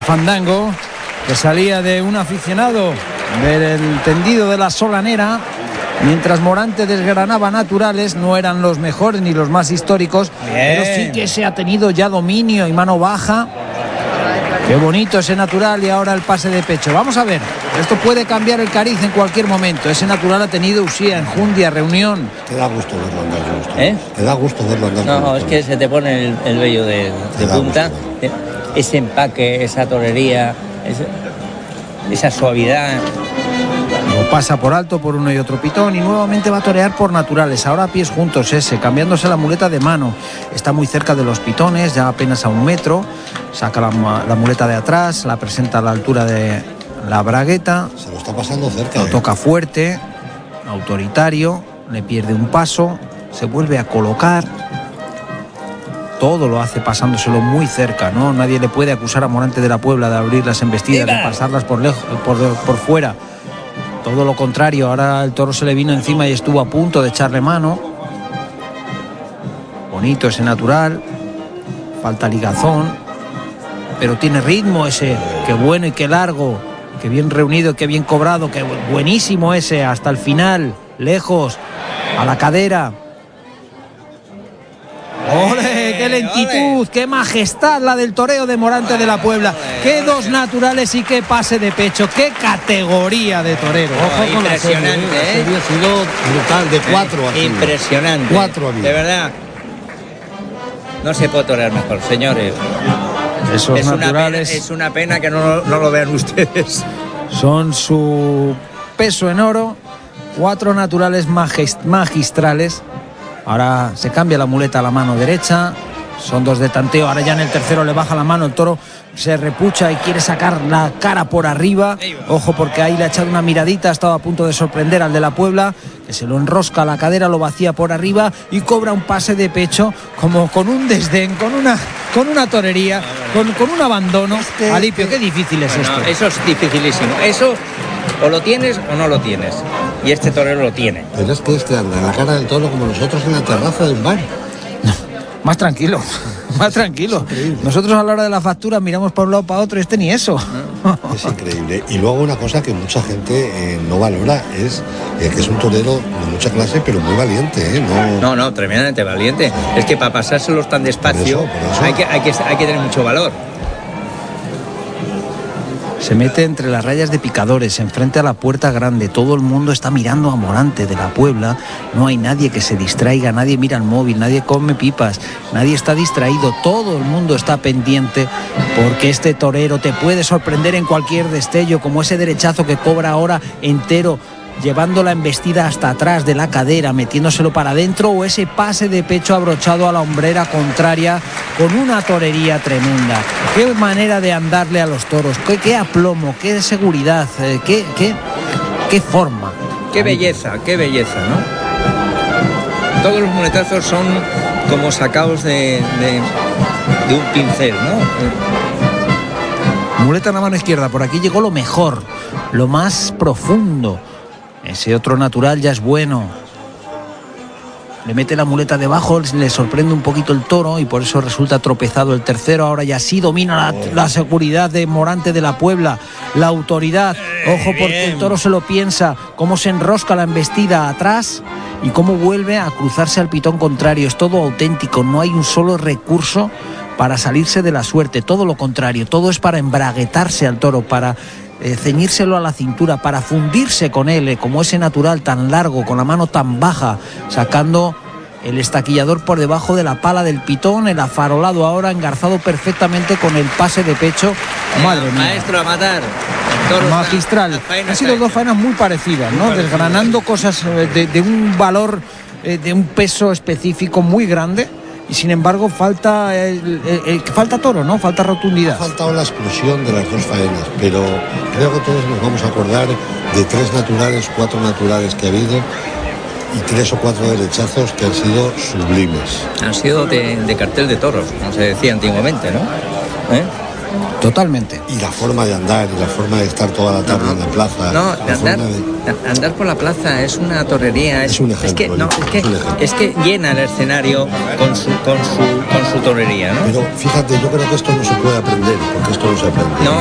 Fandango, que salía de un aficionado del tendido de la Solanera, mientras Morante desgranaba naturales. No eran los mejores ni los más históricos, pero sí que se ha tenido ya dominio y mano baja. Qué bonito ese natural, y ahora el pase de pecho. Vamos a ver, esto puede cambiar el cariz en cualquier momento. Ese natural ha tenido usía, enjundia, reunión. Te da gusto verlo andar, Te da gusto verlo andar. No, es que se te pone el vello de punta. Ese empaque, esa torería, esa suavidad. Lo pasa por alto por uno y otro pitón, y nuevamente va a torear por naturales. Ahora a pies juntos ese, cambiándose la muleta de mano. Está muy cerca de los pitones, ya apenas a 1 metro. Saca la muleta de atrás, la presenta a la altura de la bragueta. Se lo está pasando cerca. Lo toca fuerte, autoritario, le pierde un paso, se vuelve a colocar. Todo lo hace pasándoselo muy cerca, ¿no? Nadie le puede acusar a Morante de la Puebla de abrir las embestidas, de pasarlas por fuera. Todo lo contrario, ahora el toro se le vino encima y estuvo a punto de echarle mano. Bonito ese natural, falta ligazón, pero tiene ritmo ese. Qué bueno y qué largo, qué bien reunido, qué bien cobrado, qué buenísimo ese, hasta el final, lejos, a la cadera. ¡Ole! ¡Qué lentitud! ¡Ole! ¡Qué majestad la del toreo de Morante de la Puebla! ¡Qué dos naturales y qué pase de pecho! ¡Qué categoría de torero! Ojo con impresionante, la serie ha sido brutal, de 4 así. Impresionante. 4 de verdad. No se puede torear mejor, señores. Esos naturales. Es una pena que no lo vean ustedes. Son su peso en oro. 4 naturales magistrales. Ahora se cambia la muleta a la mano derecha. Son 2 de tanteo. Ahora ya en el tercero le baja la mano. El toro se repucha y quiere sacar la cara por arriba. Ojo, porque ahí le ha echado una miradita. Ha estado a punto de sorprender al de la Puebla, que se lo enrosca a la cadera, lo vacía por arriba y cobra un pase de pecho como con un desdén, con una torería, con un abandono. Alipio, qué difícil es esto. Eso es dificilísimo. Eso o lo tienes o no lo tienes. Y este torero lo tiene. Pero es que este anda en la cara del toro como nosotros en la terraza de un bar. Más tranquilo, más tranquilo. Nosotros a la hora de la factura miramos para un lado para otro, y este ni eso. Es increíble. Y luego una cosa que mucha gente no valora es que es un torero de mucha clase, pero muy valiente. No, tremendamente valiente. Es que para pasárselos tan despacio por eso. Hay que tener mucho valor. Se mete entre las rayas de picadores, enfrente a la puerta grande. Todo el mundo está mirando a Morante de la Puebla. No hay nadie que se distraiga, nadie mira el móvil, nadie come pipas, nadie está distraído. Todo el mundo está pendiente, porque este torero te puede sorprender en cualquier destello, como ese derechazo que cobra ahora entero, llevando la embestida hasta atrás de la cadera, metiéndoselo para adentro, o ese pase de pecho abrochado a la hombrera contraria con una torería tremenda. Qué manera de andarle a los toros, qué aplomo, qué seguridad, qué forma. Qué belleza, ¿no? Todos los muletazos son como sacados de un pincel, ¿no? Muleta en la mano izquierda, por aquí llegó lo mejor, lo más profundo. Ese otro natural ya es bueno. Le mete la muleta debajo, le sorprende un poquito el toro y por eso resulta tropezado el tercero. Ahora ya sí domina la seguridad de Morante de la Puebla, la autoridad. Ojo, porque el toro se lo piensa, cómo se enrosca la embestida atrás y cómo vuelve a cruzarse al pitón contrario. Es todo auténtico, no hay un solo recurso para salirse de la suerte, todo lo contrario, todo es para embraguetarse al toro, para ceñírselo a la cintura, para fundirse con él, como ese natural tan largo, con la mano tan baja, sacando el estaquillador por debajo de la pala del pitón, el afarolado ahora engarzado perfectamente con el pase de pecho. Madre mía. Maestro a matar. Magistral. Han sido 2 faenas muy parecidas, ¿no? Desgranando cosas de un valor, de un peso específico muy grande. Y sin embargo falta toro, ¿no? Falta rotundidad. Ha faltado la explosión de las 2 faenas, pero creo que todos nos vamos a acordar de 3 naturales, 4 naturales que ha habido y 3 o 4 derechazos que han sido sublimes. Han sido de cartel de toros, como se decía antiguamente, ¿no? Totalmente. Y la forma de andar y la forma de estar toda la tarde en la plaza. No, andar por la plaza es una torería. Es un ejemplo. Es que llena el escenario con su torería, ¿no? Pero fíjate, yo creo que esto no se puede aprender, porque esto no se aprende. No.